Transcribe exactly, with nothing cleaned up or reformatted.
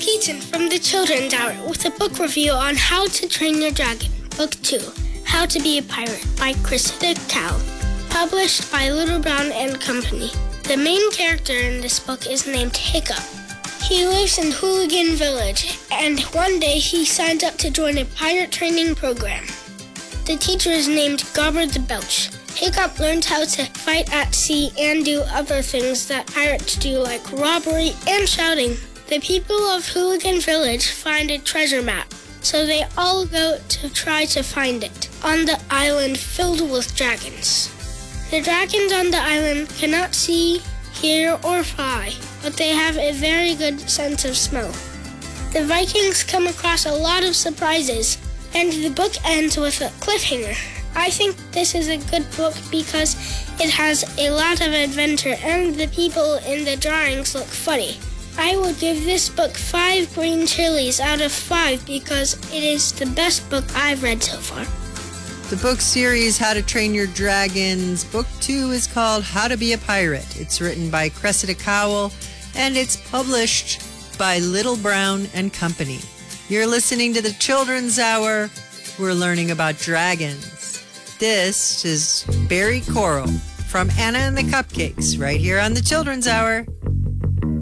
Keaton from the Children's Hour with a book review on How to Train Your Dragon, Book two, How to Be a Pirate by Cressida Cowell, published by Little Brown and Company. The main character in this book is named Hiccup. He lives in Hooligan Village, and one day he signs up to join a pirate training program. The teacher is named Gobber the Belch. Hiccup learns how to fight at sea and do other things that pirates do, like robbery and shouting. The people of Hooligan Village find a treasure map, so they all go to try to find it on the island filled with dragons. The dragons on the island cannot see, hear, or fly, but they have a very good sense of smell. The Vikings come across a lot of surprises, and the book ends with a cliffhanger. I think this is a good book because it has a lot of adventure and the people in the drawings look funny. I will give this book five green chilies out of five because it is the best book I've read so far. The book series, How to Train Your Dragons, Book two is called How to Be a Pirate. It's written by Cressida Cowell, and it's published by Little Brown and Company. You're listening to the Children's Hour. We're learning about dragons. This is Barry Coral from Anna and the Cupcakes, right here on the Children's Hour.